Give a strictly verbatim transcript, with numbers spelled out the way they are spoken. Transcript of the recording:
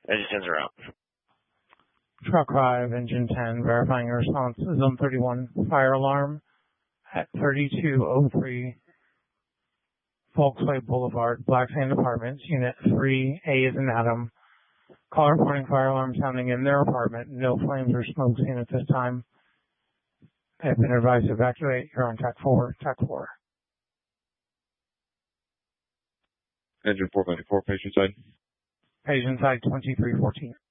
Engine tens are out. Truck five, Engine ten, verifying your response. Zone thirty-one, fire alarm at thirty-two oh three Volkswagen Boulevard, Black Sand Apartments, Unit three A is in Adam. Call reporting fire alarm sounding in their apartment. No flames or smoke seen at this time. They have been advised to evacuate. You're on T A C four, T A C four. Engine four ninety-four, patient side. Patient side twenty-three fourteen.